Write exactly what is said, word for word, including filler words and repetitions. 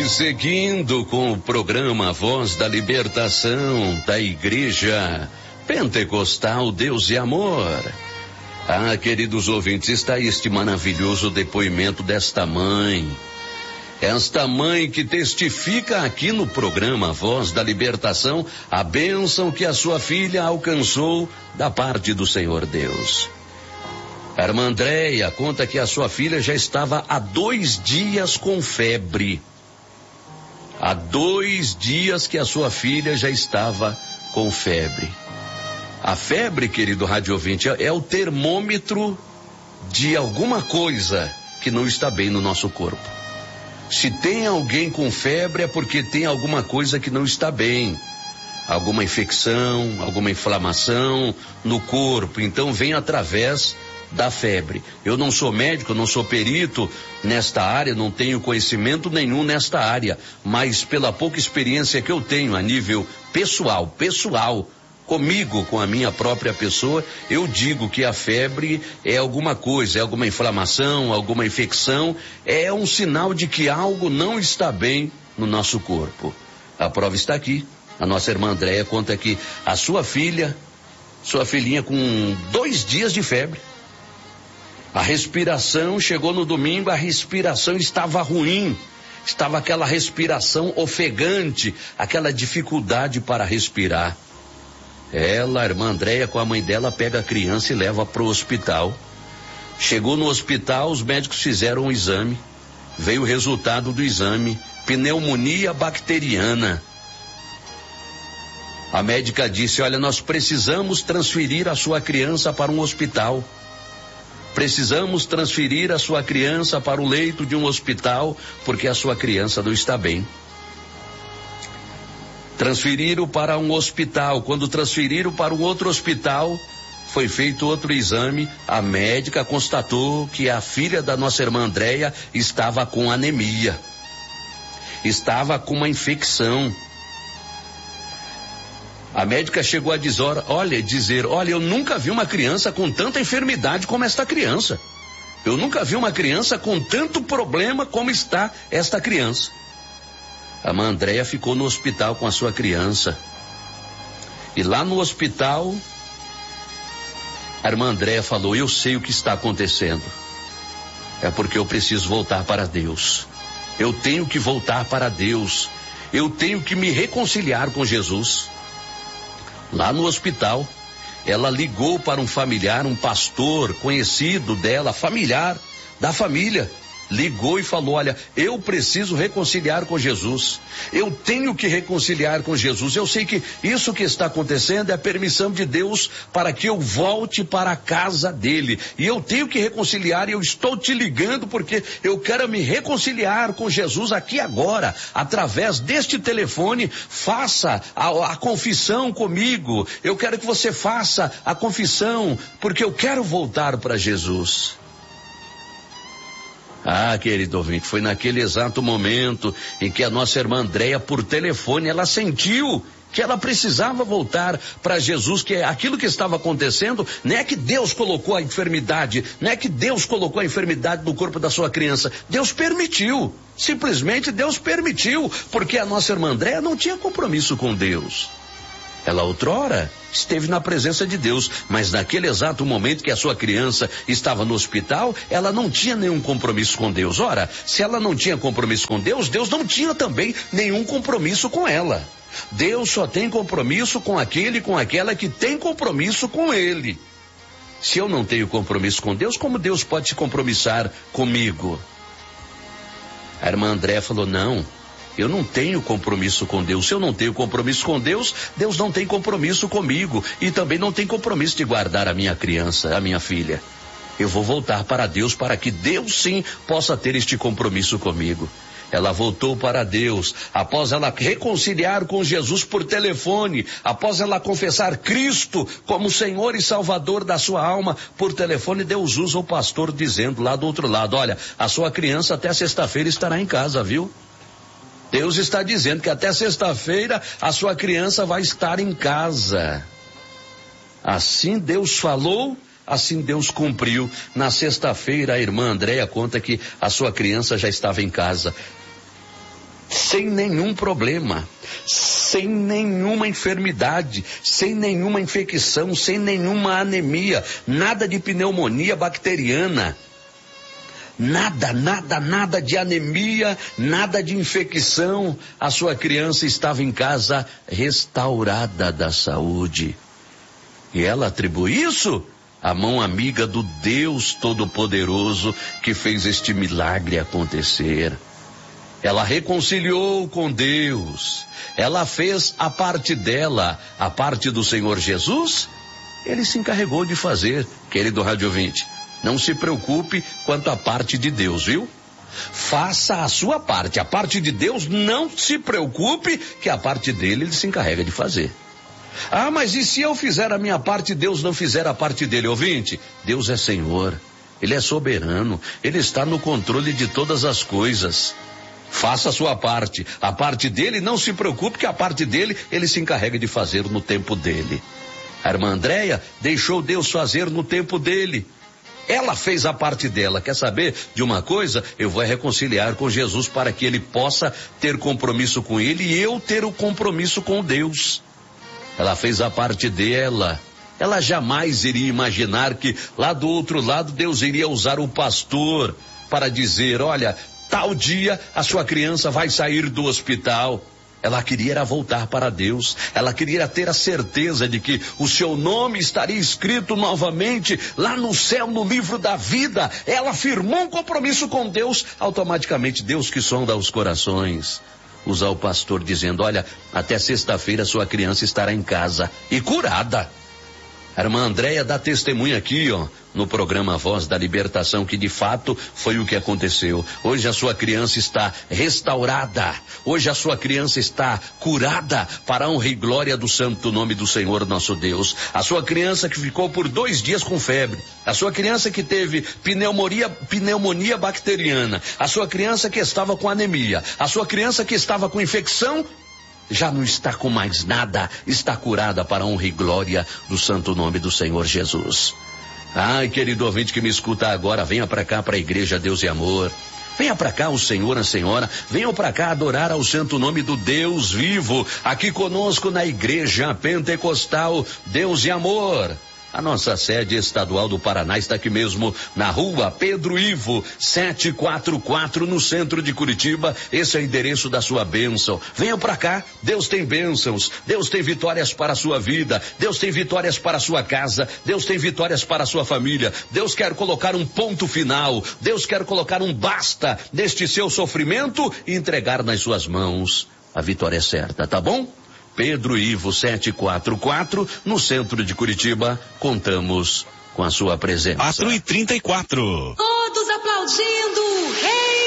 seguindo com o programa Voz da Libertação da Igreja Pentecostal Deus e Amor. Ah, queridos ouvintes, está este maravilhoso depoimento desta mãe. Esta mãe que testifica aqui no programa Voz da Libertação a bênção que a sua filha alcançou da parte do Senhor Deus. A irmã Andréia conta que a sua filha já estava há dois dias com febre. Há dois dias que a sua filha já estava com febre. A febre, querido rádio ouvinte, é o termômetro de alguma coisa que não está bem no nosso corpo. Se tem alguém com febre é porque tem alguma coisa que não está bem. Alguma infecção, alguma inflamação no corpo. Então vem através da febre. Eu não sou médico, não sou perito nesta área, não tenho conhecimento nenhum nesta área, mas pela pouca experiência que eu tenho a nível pessoal, pessoal, comigo, com a minha própria pessoa, eu digo que a febre é alguma coisa, é alguma inflamação, alguma infecção, é um sinal de que algo não está bem no nosso corpo. A prova está aqui. A nossa irmã Andréia conta que a sua filha, sua filhinha com dois dias de febre, a respiração chegou no domingo, a respiração estava ruim, estava aquela respiração ofegante, aquela dificuldade para respirar. Ela, a irmã Andréia, com a mãe dela, pega a criança e leva para o hospital. Chegou no hospital, os médicos fizeram um exame, veio o resultado do exame, pneumonia bacteriana. A médica disse: olha, nós precisamos transferir a sua criança para um hospital. Precisamos transferir a sua criança para o leito de um hospital, porque a sua criança não está bem. Transferiram para um hospital. Quando transferiram para um outro hospital, foi feito outro exame. A médica constatou que a filha da nossa irmã Andréia estava com anemia. Estava com uma infecção. A médica chegou a dizer, olha, dizer, olha, eu nunca vi uma criança com tanta enfermidade como esta criança. Eu nunca vi uma criança com tanto problema como está esta criança. A irmã Andréia ficou no hospital com a sua criança. E lá no hospital, a irmã Andréia falou: eu sei o que está acontecendo. É porque eu preciso voltar para Deus. Eu tenho que voltar para Deus. Eu tenho que me reconciliar com Jesus. Lá no hospital, ela ligou para um familiar, um pastor conhecido dela, familiar da família. Ligou e falou: olha, eu preciso reconciliar com Jesus. Eu tenho que reconciliar com Jesus. Eu sei que isso que está acontecendo é a permissão de Deus para que eu volte para a casa dele. E eu tenho que reconciliar, e eu estou te ligando porque eu quero me reconciliar com Jesus aqui agora. Através deste telefone, faça a, a confissão comigo. Eu quero que você faça a confissão, porque eu quero voltar para Jesus. Ah, querido ouvinte, foi naquele exato momento em que a nossa irmã Andréia, por telefone, ela sentiu que ela precisava voltar para Jesus, que aquilo que estava acontecendo, não é que Deus colocou a enfermidade, não é que Deus colocou a enfermidade no corpo da sua criança, Deus permitiu, simplesmente Deus permitiu, porque a nossa irmã Andréia não tinha compromisso com Deus. Ela outrora esteve na presença de Deus, mas naquele exato momento que a sua criança estava no hospital, ela não tinha nenhum compromisso com Deus. Ora, se ela não tinha compromisso com Deus, Deus não tinha também nenhum compromisso com ela. Deus só tem compromisso com aquele, com aquela que tem compromisso com Ele. Se eu não tenho compromisso com Deus, como Deus pode se compromissar comigo? A irmã André falou: não, eu não tenho compromisso com Deus. Se eu não tenho compromisso com Deus, Deus não tem compromisso comigo. E também não tem compromisso de guardar a minha criança, a minha filha. Eu vou voltar para Deus para que Deus sim possa ter este compromisso comigo. Ela voltou para Deus, após ela reconciliar com Jesus por telefone, após ela confessar Cristo como Senhor e Salvador da sua alma por telefone. Deus usa o pastor dizendo lá do outro lado: olha, a sua criança até sexta-feira estará em casa, viu? Deus está dizendo que até sexta-feira a sua criança vai estar em casa. Assim Deus falou, assim Deus cumpriu. Na sexta-feira a irmã Andréia conta que a sua criança já estava em casa. sem nenhum problema, sem nenhuma enfermidade, sem nenhuma infecção, sem nenhuma anemia, nada de pneumonia bacteriana. Nada, nada, nada de anemia, nada de infecção. A sua criança estava em casa restaurada da saúde. E ela atribui isso à mão amiga do Deus Todo-Poderoso que fez este milagre acontecer. Ela reconciliou com Deus. Ela fez a parte dela, a parte do Senhor Jesus. Ele se encarregou de fazer, querido rádio ouvinte. Não se preocupe quanto à parte de Deus, viu? Faça a sua parte. A parte de Deus, não se preocupe que a parte dele ele se encarrega de fazer. Ah, mas e se eu fizer a minha parte e Deus não fizer a parte dele? Ouvinte, Deus é Senhor. Ele é soberano. Ele está no controle de todas as coisas. Faça a sua parte. A parte dele, não se preocupe que a parte dele ele se encarrega de fazer no tempo dele. A irmã Andréia deixou Deus fazer no tempo dele. Ela fez a parte dela. Quer saber de uma coisa? Eu vou reconciliar com Jesus para que ele possa ter compromisso com ele e eu ter o compromisso com Deus. Ela fez a parte dela. Ela jamais iria imaginar que lá do outro lado Deus iria usar o pastor para dizer, olha, tal dia a sua criança vai sair do hospital. Ela queria era voltar para Deus. Ela queria ter a certeza de que o seu nome estaria escrito novamente lá no céu, no livro da vida. Ela firmou um compromisso com Deus. Automaticamente Deus, que sonda os corações, usa o pastor dizendo, olha, até sexta-feira sua criança estará em casa e curada. A irmã Andréia dá testemunho aqui, ó, no programa Voz da Libertação, que de fato foi o que aconteceu. Hoje a sua criança está restaurada. Hoje a sua criança está curada para a honra e glória do santo nome do Senhor nosso Deus. A sua criança que ficou por dois dias com febre. A sua criança que teve pneumonia, pneumonia bacteriana. A sua criança que estava com anemia. A sua criança que estava com infecção, já não está com mais nada, está curada para a honra e glória do santo nome do Senhor Jesus. Ai, querido ouvinte que me escuta agora, venha para cá para a Igreja Deus e Amor. Venha para cá o Senhor, a Senhora, venham para cá adorar ao santo nome do Deus vivo, aqui conosco na Igreja Pentecostal Deus e Amor. A nossa sede estadual do Paraná está aqui mesmo, na rua Pedro Ivo, setecentos e quarenta e quatro, no centro de Curitiba. Esse é o endereço da sua bênção. Venha para cá, Deus tem bênçãos, Deus tem vitórias para a sua vida, Deus tem vitórias para a sua casa, Deus tem vitórias para a sua família. Deus quer colocar um ponto final, Deus quer colocar um basta neste seu sofrimento e entregar nas suas mãos a vitória certa, tá bom? Pedro Ivo setecentos e quarenta e quatro, no centro de Curitiba, contamos com a sua presença. quatro e trinta e quatro. Todos aplaudindo, rei!